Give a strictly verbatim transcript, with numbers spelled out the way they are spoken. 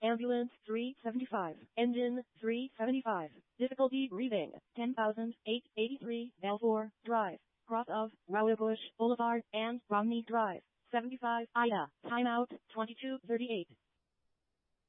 Ambulance three seventy-five. Engine three seventy-five. Difficulty breathing. ten thousand eight hundred eighty-three. Balfour Drive. Cross of Raubush Boulevard and Romney Drive. seventy-five. Ida. Timeout twenty-two thirty-eight.